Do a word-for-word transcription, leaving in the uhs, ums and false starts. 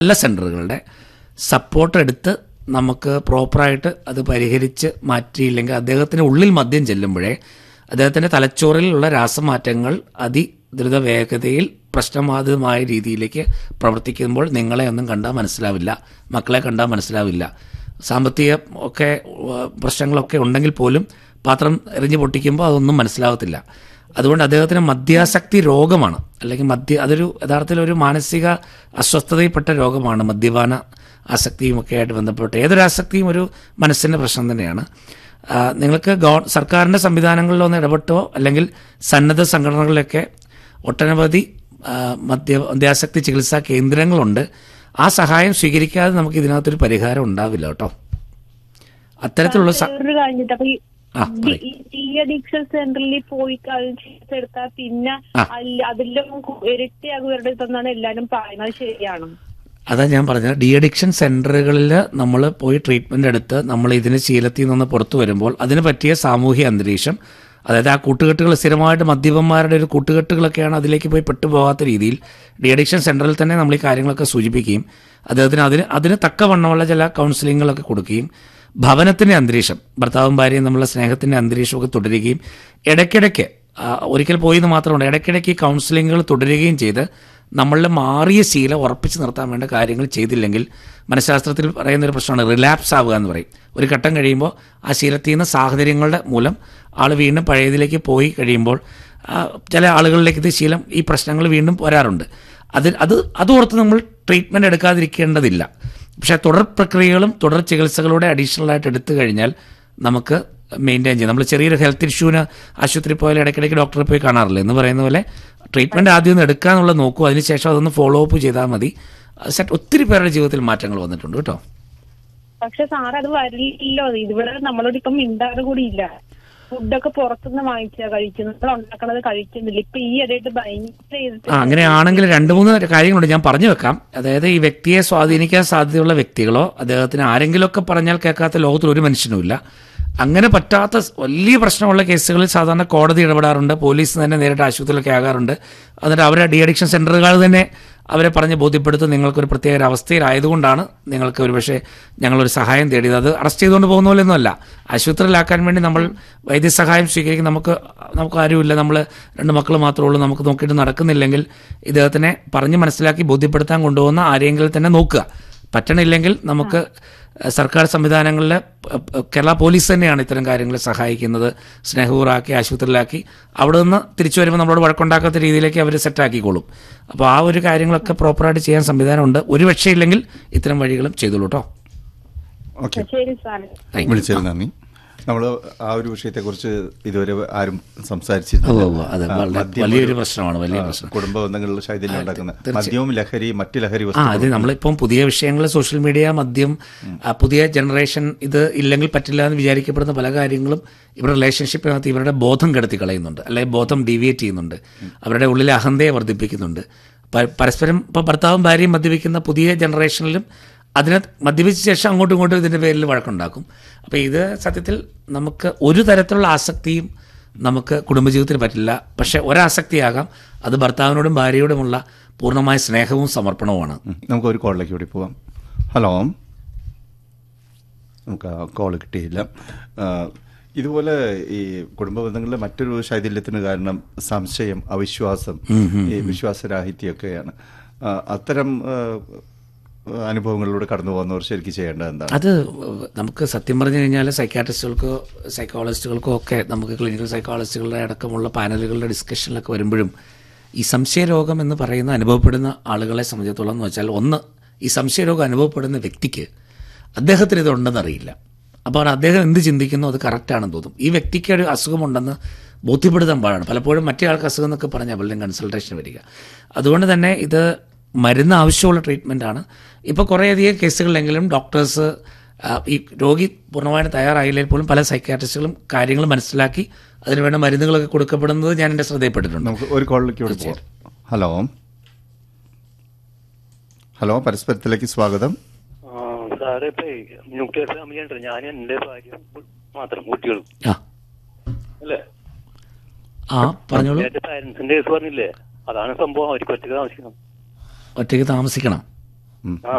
നല്ല സെൻറ്ററുകളുടെ സപ്പോർട്ട് എടുത്ത് നമുക്ക് പ്രോപ്പറായിട്ട് അത് പരിഹരിച്ച് മാറ്റിയില്ലെങ്കിൽ അദ്ദേഹത്തിന് ഉള്ളിൽ മദ്യം ചെല്ലുമ്പോഴേ അദ്ദേഹത്തിൻ്റെ തലച്ചോറിലുള്ള രാസമാറ്റങ്ങൾ അതിദ്രുത വേഗതയിൽ പ്രശ്നബാധിതമായ രീതിയിലേക്ക് പ്രവർത്തിക്കുമ്പോൾ നിങ്ങളെ ഒന്നും കണ്ടാൽ മനസ്സിലാവില്ല, മക്കളെ കണ്ടാൽ മനസ്സിലാവില്ല. സാമ്പത്തിക ഒക്കെ പ്രശ്നങ്ങളൊക്കെ ഉണ്ടെങ്കിൽ പോലും പാത്രം എറിഞ്ഞ് പൊട്ടിക്കുമ്പോൾ അതൊന്നും മനസ്സിലാവത്തില്ല. അതുകൊണ്ട് അദ്ദേഹത്തിന് മദ്യാസക്തി രോഗമാണ്, അല്ലെങ്കിൽ മദ്യ അതൊരു യഥാർത്ഥത്തിൽ ഒരു മാനസിക അസ്വസ്ഥതയിൽപ്പെട്ട രോഗമാണ്. മദ്യപാന ആസക്തിയും ഒക്കെ ആയിട്ട് ബന്ധപ്പെട്ട് ഏതൊരു ആസക്തിയും ഒരു മനസ്സിൻ്റെ പ്രശ്നം തന്നെയാണ്. നിങ്ങൾക്ക് ഗവ സർക്കാരിൻ്റെ സംവിധാനങ്ങളിലൊന്ന് ഇടപെട്ടോ അല്ലെങ്കിൽ സന്നദ്ധ സംഘടനകളിലൊക്കെ ഒട്ടനവധി മദ്യ മദ്യാസക്തി ചികിത്സാ കേന്ദ്രങ്ങളുണ്ട്. ആ സഹായം സ്വീകരിക്കാതെ നമുക്ക് ഇതിനകത്തൊരു പരിഹാരം ഉണ്ടാവില്ല കേട്ടോ. അത്തരത്തിലുള്ള അഡിക്ഷൻ സെന്ററിൽ പോയി എടുത്താൽ പിന്നെ അതിലും ഇരട്ടിയാകുവരുടെന്നാണ് എല്ലാരും പറയുന്നത്. ശരിയാണ്. അതാ ഞാൻ പറഞ്ഞത്, ഡി അഡിക്ഷൻ സെന്ററുകളിൽ നമ്മൾ പോയി ട്രീറ്റ്മെന്റ് എടുത്ത് നമ്മൾ ഇതിന് ശീലത്തിൽ നിന്ന് പുറത്തു വരുമ്പോൾ അതിന് പറ്റിയ സാമൂഹ്യ അന്തരീക്ഷം, അതായത് ആ കൂട്ടുകെട്ടുകൾ സ്ഥിരമായിട്ട് മദ്യപന്മാരുടെ ഒരു കൂട്ടുകെട്ടുകളൊക്കെയാണ് അതിലേക്ക് പോയി പെട്ടുപോകാത്ത രീതിയിൽ ഡി അഡിക്ഷൻ സെന്ററിൽ തന്നെ നമ്മൾ ഈ കാര്യങ്ങളൊക്കെ സൂചിപ്പിക്കുകയും അദ്ദേഹത്തിന് അതിന് അതിന് തക്കവണ്ണമുള്ള ചില കൗൺസിലിങ്ങുകളൊക്കെ കൊടുക്കുകയും ഭവനത്തിൻ്റെ അന്തരീക്ഷം, ഭർത്താവും ഭാര്യയും നമ്മളുടെ സ്നേഹത്തിൻ്റെ അന്തരീക്ഷമൊക്കെ തുടരുകയും ഇടയ്ക്കിടയ്ക്ക് ഒരിക്കൽ പോയിന്ന് മാത്രമല്ല ഇടയ്ക്കിടയ്ക്ക് ഈ കൗൺസിലിങ്ങുകൾ തുടരുകയും ചെയ്ത് നമ്മളുടെ മാറിയ ശീലം ഉറപ്പിച്ച് നിർത്താൻ വേണ്ട കാര്യങ്ങൾ ചെയ്തില്ലെങ്കിൽ മനഃശാസ്ത്രത്തിൽ പറയുന്നൊരു പ്രശ്നമാണ് റിലാപ്സ് ആവുക എന്ന് പറയും. ഒരു ഘട്ടം കഴിയുമ്പോൾ ആ ശീലത്തിൽ നിന്ന് സാഹചര്യങ്ങളുടെ മൂലം ആൾ വീണ്ടും പഴയതിലേക്ക് പോയി കഴിയുമ്പോൾ ചില ആളുകളിലേക്ക് ഇത് ശീലം ഈ പ്രശ്നങ്ങൾ വീണ്ടും വരാറുണ്ട്. അത് അത് അതോർത്ത് നമ്മൾ ട്രീറ്റ്മെൻറ്റ് എടുക്കാതിരിക്കേണ്ടതില്ല. പക്ഷേ തുടർ പ്രക്രിയകളും തുടർ ചികിത്സകളുടെ അഡീഷണലായിട്ട് എടുത്തു കഴിഞ്ഞാൽ നമുക്ക് മെയിൻറ്റെയിൻ ചെയ്യാം. നമ്മൾ ചെറിയൊരു ഹെൽത്ത് ഇഷ്യൂവിന് ആശുപത്രി പോയാൽ ഇടയ്ക്കിടയ്ക്ക് ഡോക്ടറെ പോയി കാണാറില്ല എന്ന് പറയുന്ന പോലെ ട്രീറ്റ്മെൻറ്റ് ആദ്യം ഒന്ന് എടുക്കാന്നുള്ളത് നോക്കൂ, അതിനുശേഷം അതൊന്ന് ഫോളോ അപ്പ് ചെയ്താൽ മതി. സെറ്റ് ഒത്തിരി പേരുടെ ജീവിതത്തിൽ മാറ്റങ്ങൾ വന്നിട്ടുണ്ട് കേട്ടോ. പക്ഷെ സാർ അത് വരില്ലോ, ഇവിടെ നമ്മളോട് ഇപ്പം മിണ്ടാറ് കൂടിയില്ല. ഫുഡൊക്കെ പുറത്തുനിന്ന് വാങ്ങിച്ചാ കഴിക്കുന്നത്, ഉണ്ടാക്കണത് കഴിക്കുന്നില്ല. ഇപ്പൊ ഈ ഇടയിട്ട് ഭയങ്കര അങ്ങനെയാണെങ്കിൽ രണ്ട് മൂന്ന് കാര്യങ്ങളുണ്ട്, ഞാൻ പറഞ്ഞു വെക്കാം. അതായത് ഈ വ്യക്തിയെ സ്വാധീനിക്കാൻ സാധ്യതയുള്ള വ്യക്തികളോ അദ്ദേഹത്തിന് ആരെങ്കിലുമൊക്കെ പറഞ്ഞാൽ കേൾക്കാത്ത ലോകത്തിൽ ഒരു മനുഷ്യനുമില്ല. അങ്ങനെ പറ്റാത്ത വലിയ പ്രശ്നമുള്ള കേസുകളിൽ സാധാരണ കോടതി ഇടപെടാറുണ്ട്, പോലീസ് തന്നെ നേരിട്ട് ആശുപത്രിയിലൊക്കെ ആകാറുണ്ട്. എന്നിട്ട് അവരെ ഡി അഡിക്ഷൻ സെൻ്ററുകൾ തന്നെ അവരെ പറഞ്ഞ് ബോധ്യപ്പെടുത്തും നിങ്ങൾക്കൊരു പ്രത്യേക ഒരു അവസ്ഥയിലായതുകൊണ്ടാണ് നിങ്ങൾക്ക് ഒരുപക്ഷെ ഞങ്ങളൊരു സഹായം തേടിയത്. അത് അറസ്റ്റ് ചെയ്തുകൊണ്ട് പോകുന്ന പോലെയൊന്നുമല്ല, ആശുപത്രിയിലാക്കാൻ വേണ്ടി നമ്മൾ വൈദ്യസഹായം സ്വീകരിക്കും. നമുക്ക് നമുക്ക് ആരുമില്ല, നമ്മൾ രണ്ട് മക്കൾ മാത്രമേ ഉള്ളൂ, നമുക്ക് നോക്കിയിട്ട് നടക്കുന്നില്ലെങ്കിൽ ഇദ്ദേഹത്തിനെ പറഞ്ഞ് മനസ്സിലാക്കി ബോധ്യപ്പെടുത്താൻ കൊണ്ടുപോകുന്ന ആരെങ്കിലും തന്നെ നോക്കുക. പറ്റണില്ലെങ്കിൽ നമുക്ക് സർക്കാർ സംവിധാനങ്ങളിലെ കേരള പോലീസ് തന്നെയാണ് ഇത്തരം കാര്യങ്ങളെ സഹായിക്കുന്നത്. സ്നേഹപൂർവ്വമാക്കി ആശുപത്രിയിലാക്കി അവിടെ നിന്ന് തിരിച്ചു വരുമ്പോൾ നമ്മളോട് വഴക്കുണ്ടാക്കാത്ത രീതിയിലേക്ക് അവർ സെറ്റാക്കിക്കോളും. അപ്പോൾ ആ ഒരു കാര്യങ്ങളൊക്കെ പ്രോപ്പറായിട്ട് ചെയ്യാൻ സംവിധാനമുണ്ട്. ഒരു രക്ഷയില്ലെങ്കിൽ ഇത്തരം വഴികളും ചെയ്തോളൂ കേട്ടോ. ഓക്കെ, വിളിച്ചതിന് നന്ദി. നമ്മൾ ആ ഒരു വിഷയത്തെക്കുറിച്ച് ഇതുവരെ ആരും സംസാരിച്ചിരുന്നില്ല. വലിയൊരു പ്രശ്നമാണ്, വലിയ പ്രശ്നം. കുടുംബ ബന്ധങ്ങളിൽ ശൈഥില്യം ഉണ്ടാക്കുന്ന മദ്യവും ലഹരി മറ്റ് ലഹരി ആ അത് നമ്മളിപ്പം പുതിയ വിഷയങ്ങൾ സോഷ്യൽ മീഡിയ, മദ്യം, പുതിയ ജനറേഷൻ ഇത് ഇല്ലെങ്കിൽ പറ്റില്ല എന്ന് വിചാരിക്കപ്പെടുന്ന പല കാര്യങ്ങളും ഇവരുടെ റിലേഷൻഷിപ്പിനകത്ത് ഇവരുടെ ബോധം കെടുത്തി കളയുന്നുണ്ട്, അല്ലെങ്കിൽ ബോധം ഡീവിയേറ്റ് ചെയ്യുന്നുണ്ട്, അവരുടെ ഉള്ളിലെ അഹന്തയെ വർദ്ധിപ്പിക്കുന്നുണ്ട്. പരസ്പരം ഇപ്പോൾ ഭർത്താവും ഭാര്യയും മദ്യപിക്കുന്ന പുതിയ ജനറേഷനിലും അതിനെ മദ്യപിച്ച ശേഷം അങ്ങോട്ടും ഇങ്ങോട്ടും ഇതിൻ്റെ പേരിൽ വഴക്കുണ്ടാക്കും. അപ്പോൾ ഇത് സത്യത്തിൽ നമുക്ക് ഒരു തരത്തിലുള്ള ആസക്തിയും നമുക്ക് കുടുംബജീവിതത്തിന് പറ്റില്ല. പക്ഷെ ഒരാസക്തിയാകാം, അത് ഭർത്താവിനോടും ഭാര്യയോടുമുള്ള പൂർണ്ണമായ സ്നേഹവും സമർപ്പണവുമാണ്. നമുക്ക് ഒരു കോളിലേക്ക് കൂടി പോവാം. ഹലോ, നമുക്ക് ആ കോൾ കിട്ടിയില്ല. ഇതുപോലെ ഈ കുടുംബ ബന്ധങ്ങളിലെ മറ്റൊരു ശൈഥില്യത്തിന് കാരണം സംശയം, അവിശ്വാസം, ഈ വിശ്വാസരാഹിത്യമൊക്കെയാണ്. അത്തരം അനുഭവങ്ങളിലൂടെ കടന്നു പോകുന്നവർ ശരിക്കും ചെയ്യേണ്ടത് എന്താണ്? അത് നമുക്ക് സത്യം പറഞ്ഞു കഴിഞ്ഞാൽ സൈക്യാട്രിസ്റ്റുകൾക്കോ സൈക്കോളജിസ്റ്റുകൾക്കോ ഒക്കെ നമുക്ക് ക്ലിനിക്കൽ സൈക്കോളജിസ്റ്റുകളുടെ അടക്കമുള്ള പാനലുകളുടെ ഡിസ്കഷനിലൊക്കെ വരുമ്പോഴും ഈ സംശയരോഗം എന്ന് പറയുന്ന അനുഭവപ്പെടുന്ന ആളുകളെ സംബന്ധിച്ചിടത്തോളം എന്ന് വെച്ചാൽ, ഒന്ന്, ഈ സംശയരോഗം അനുഭവപ്പെടുന്ന വ്യക്തിക്ക് അദ്ദേഹത്തിന് ഇതുണ്ടെന്നറിയില്ല. അപ്പോൾ അദ്ദേഹം എന്ത് ചിന്തിക്കുന്നു അത് കറക്റ്റാണെന്ന് തോന്നും. ഈ വ്യക്തിക്ക് ഒരു അസുഖമുണ്ടെന്ന് ബോധ്യപ്പെടുത്താൻ പാടാണ്. പലപ്പോഴും മറ്റേ ആൾക്ക് അസുഖം എന്നൊക്കെ പറഞ്ഞാൽ പലരും കൺസൾട്ടേഷൻ വരിക. അതുകൊണ്ട് തന്നെ ഇത് മരുന്ന് ആവശ്യമുള്ള ട്രീറ്റ്മെൻറ്റാണ്. ഇപ്പോൾ കുറേയധികം കേസുകളിലെങ്കിലും ഡോക്ടേഴ്സ് ഈ രോഗി പൂർണ്ണമായിട്ട് തയ്യാറായില്ലെങ്കിൽ പോലും പല സൈക്യാട്രിസ്റ്റുകളും കാര്യങ്ങൾ മനസ്സിലാക്കി അതിനുവേണ്ട മരുന്നുകളൊക്കെ കൊടുക്കപ്പെടുന്നത് ഞാൻ എൻ്റെ ശ്രദ്ധയിൽപ്പെട്ടിട്ടുണ്ട്. നമുക്ക് ഒരു കോളിലേക്ക്. ഹലോ ഹലോ പരസ്പരത്തിലേക്ക് സ്വാഗതം. സാറേ, ഇപ്പൊ ന്യൂക്ലിയർ ഫാമിലിയാണ്. ഞാൻ എൻ്റെ ഭാര്യ മാത്രം, കുട്ടികളും അല്ലേ? ആ പറഞ്ഞോളൂ. പാരന്റ്സിന്റെ കേസ് പറഞ്ഞില്ലേ, അതാണ് സംഭവം. അവർക്ക് ഒറ്റയ്ക്ക് താമസിക്കണം. ഒറ്റയ്ക്ക് താമസിക്കണം ഉം. ആ